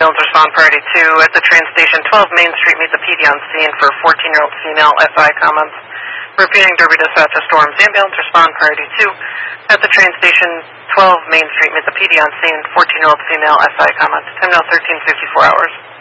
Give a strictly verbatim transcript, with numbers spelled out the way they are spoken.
Ambulance respond priority two. At the train station, twelve Main Street, meet the P D on scene for fourteen-year-old female S I comments. Repeating Derby dispatch to Storms Ambulance respond priority two. At the train station, twelve Main Street, meet the P D on scene, fourteen-year-old female S I comments. Time now thirteen fifty-four hours.